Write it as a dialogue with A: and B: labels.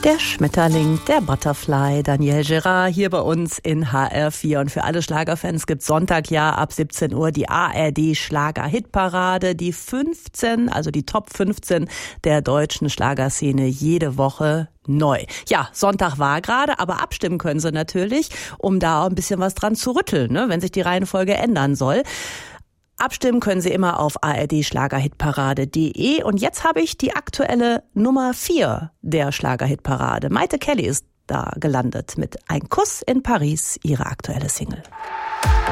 A: Der Schmetterling, der Butterfly, Daniel Gerard hier bei uns in HR4. Und für alle Schlagerfans gibt's Sonntag ab 17 Uhr die ARD Schlager-Hitparade, die 15, also die Top 15 der deutschen Schlagerszene jede Woche neu. Ja, Sonntag war gerade, aber abstimmen können Sie natürlich, um da ein bisschen was dran zu rütteln, ne, wenn sich die Reihenfolge ändern soll. Abstimmen können Sie immer auf ardschlagerhitparade.de. Und jetzt habe ich die aktuelle Nummer 4 der Schlagerhitparade. Maite Kelly ist da gelandet mit Ein Kuss in Paris, ihre aktuelle Single.